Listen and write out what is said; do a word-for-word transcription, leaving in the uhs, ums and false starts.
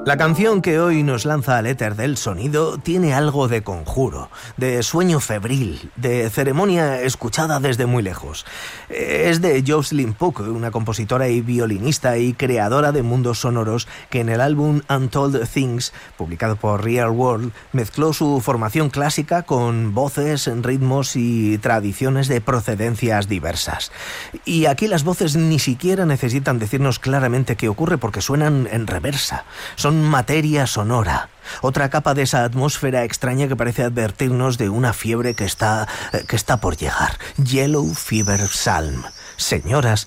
La canción que hoy nos lanza al éter del sonido tiene algo de conjuro, de sueño febril, de ceremonia escuchada desde muy lejos. Es de Jocelyn Pook, una compositora y violinista y creadora de mundos sonoros que en el álbum Untold Things, publicado por Real World, mezcló su formación clásica con voces, ritmos y tradiciones de procedencias diversas. Y aquí las voces ni siquiera necesitan decirnos claramente qué ocurre porque suenan en reversa. Son materia sonora, otra capa de esa atmósfera extraña que parece advertirnos de una fiebre que está, que está por llegar. Yellow Fever Psalm. Señoras,